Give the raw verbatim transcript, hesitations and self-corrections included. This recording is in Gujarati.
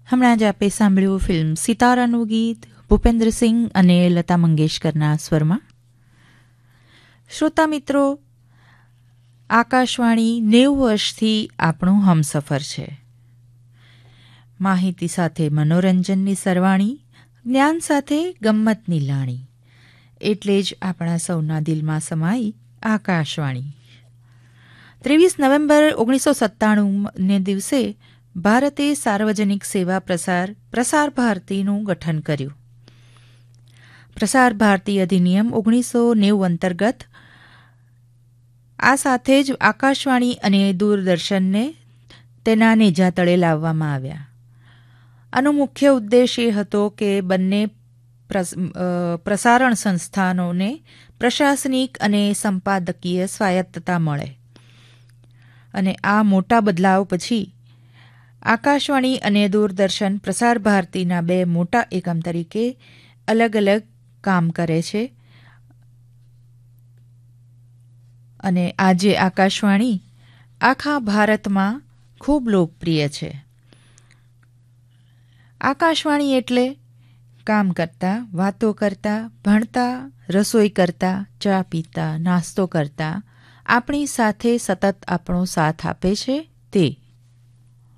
હમણાં જ આપે સાંભળ્યું ફિલ્મ સિતારાનું ગીત ભૂપેન્દ્રસિંહ અને લતા મંગેશકરના સ્વરમાં. શ્રોતા મિત્રો, આકાશવાણી નેવું વર્ષથી આપણું હમસફર છે. માહિતી સાથે મનોરંજનની સરવાણી, જ્ઞાન સાથે ગમ્મતની લાણી, એટલે જ આપણા સૌના દિલમાં સમાઈ આકાશવાણી. ત્રેવીસ નવેમ્બર ઓગણીસો સત્તાણુંને દિવસે ભારતે સાર્વજનિક સેવા પ્રસાર પ્રસાર ભારતીનું ગઠન કર્યું. પ્રસાર ભારતી અધિનિયમ ઓગણીસો નેવું અંતર્ગત આ સાથે જ આકાશવાણી અને દૂરદર્શનને તેના નેજા તળે લાવવામાં આવ્યા. આનો મુખ્ય ઉદ્દેશ એ હતો કે બંને પ્રસારણ સંસ્થાનોને પ્રશાસનિક અને સંપાદકીય સ્વાયત્તતા મળે. અને આ મોટા બદલાવ પછી આકાશવાણી અને દૂરદર્શન પ્રસાર ભારતીના બે મોટા એકમ તરીકે અલગ અલગ કામ કરે છે. અને આજે આકાશવાણી આખા ભારતમાં ખૂબ લોકપ્રિય છે. આકાશવાણી એટલે કામ કરતા, વાતો કરતા, ભણતા, રસોઈ કરતા, ચા પીતા, નાસ્તો કરતા, આપણી સાથે સતત આપણો સાથ આપે છે તે